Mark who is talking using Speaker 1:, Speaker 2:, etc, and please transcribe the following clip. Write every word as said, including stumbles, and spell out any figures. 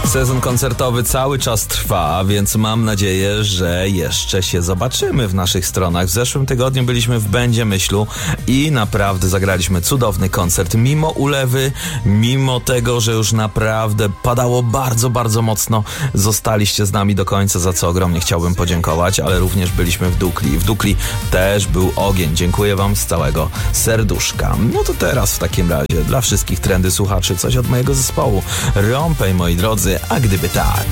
Speaker 1: Sezon koncertowy cały czas trwa, więc mam nadzieję, że jeszcze się zobaczymy w naszych stronach. W zeszłym tygodniu byliśmy w Będzie Myślu i naprawdę zagraliśmy cudowny koncert. Mimo ulewy, mimo tego, że już naprawdę padało bardzo, bardzo mocno, zostaliście z nami do końca, za co ogromnie chciałbym podziękować, ale również byliśmy w Dukli. W Dukli też był ogień. Dziękuję wam z całego serduszka. No to teraz w takim razie dla wszystkich trendy słuchaczy coś od mojego zespołu. Rompej, moi drodzy, a gdyby tak.